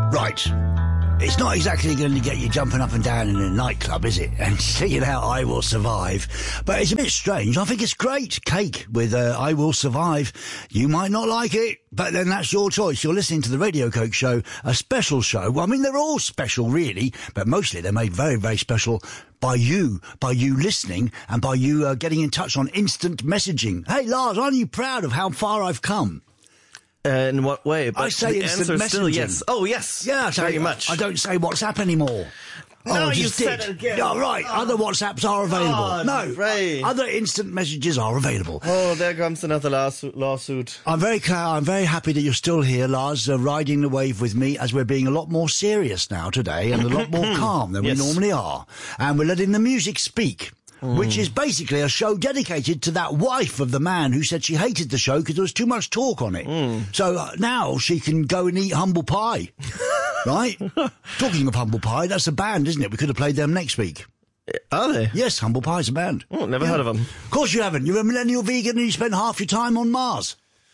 Right. It's not exactly going to get you jumping up and down in a nightclub, is it? And singing out I Will Survive. But it's a bit strange. I think it's great. Cake with I Will Survive. You might not like it, but then that's your choice. You're listening to the Radio Coke Show, a special show. Well, I mean, they're all special, really, but mostly they're made very, very special by you listening and by you getting in touch on instant messaging. Hey, Lars, aren't you proud of how far I've come? In what way? But I say the instant answer is messaging. still yes. Oh, yes. Yeah, very much. I don't say WhatsApp anymore. No, I you just said did. it again. Yeah, right. Other WhatsApps are available. Oh, no, great. other instant messages are available. Oh, there comes another lawsuit. I'm very happy that you're still here, Lars, riding the wave with me as we're being a lot more serious now today and a lot more calm than Yes. we normally are. And we're letting the music speak. Which is basically a show dedicated to that wife of the man who said she hated the show because there was too much talk on it. So now she can go and eat humble pie. Right? Talking of humble pie, that's a band, isn't it? We could have played them next week. Are they? Yes, humble pie's a band. Oh, never heard of them. Of course you haven't. You're a millennial vegan and you spend half your time on Mars.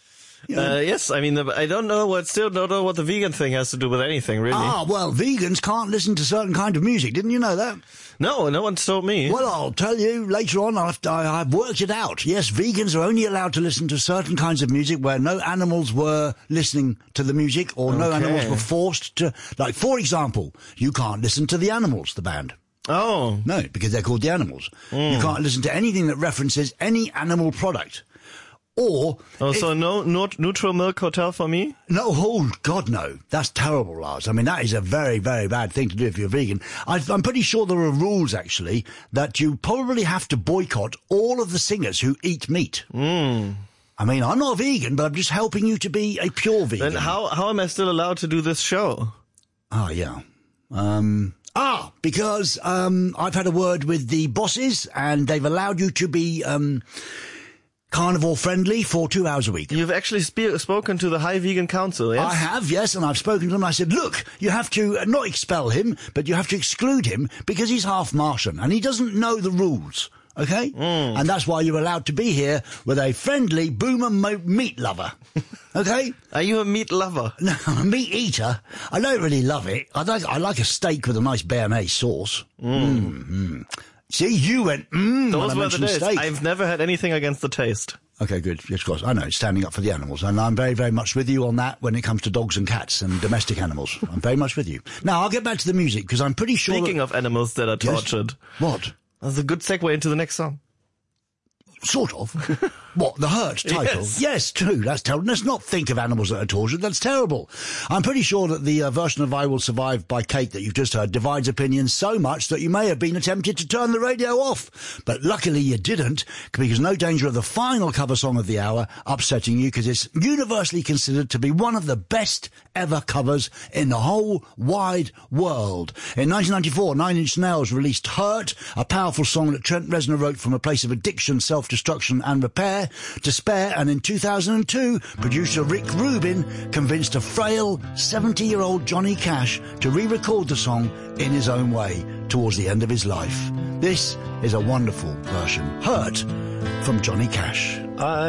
Yes, I mean, I don't know what the vegan thing has to do with anything, really. Ah, well, vegans can't listen to certain kind of music. Didn't you know that? No, no one's told me. Well, I'll tell you later on. I've worked it out. Yes, vegans are only allowed to listen to certain kinds of music where no animals were listening to the music or no animals were forced to. Like, for example, you can't listen to the Animals, the band. Oh. No, because they're called the Animals. You can't listen to anything that references any animal product. Or... so no neutral milk hotel for me? No, oh, God, no. That's terrible, Lars. I mean, that is a very, very bad thing to do if you're vegan. I'm pretty sure there are rules, actually, that you probably have to boycott all of the singers who eat meat. I mean, I'm not a vegan, but I'm just helping you to be a pure vegan. Then how am I still allowed to do this show? Oh, yeah. Because I've had a word with the bosses, and they've allowed you to be... carnivore friendly for 2 hours a week. You've actually spoken to the High Vegan Council, yes? I have, yes, and I've spoken to them. I said, look, you have to not expel him, but you have to exclude him because he's half Martian and he doesn't know the rules, okay? And that's why you're allowed to be here with a friendly boomer meat lover, okay? Are you a meat lover? No, I'm a meat eater. I don't really love it. I like a steak with a nice béarnaise sauce. See, you went, when I Those were the mentioned days. steak. I've never had anything against the taste. Okay, good. Yes, of course. I know, it's standing up for the animals. And I'm very, very much with you on that when it comes to dogs and cats and domestic animals. I'm very much with you. Now, I'll get back to the music because I'm pretty sure... Speaking of animals that are tortured. What? That's a good segue into the next song. Sort of. What, the Hurt title? Yes, true. That's terrible. Let's not think of animals that are tortured. That's terrible. I'm pretty sure that the version of I Will Survive by Cake that you've just heard divides opinions so much that you may have been tempted to turn the radio off. But luckily you didn't, because no danger of the final cover song of the hour upsetting you, because it's universally considered to be one of the best ever covers in the whole wide world. In 1994, Nine Inch Nails released Hurt, a powerful song that Trent Reznor wrote from a place of addiction, self-destruction and despair, and in 2002, producer Rick Rubin convinced a frail 70-year-old Johnny Cash to re-record the song in his own way towards the end of his life. This is a wonderful version. Hurt from Johnny Cash.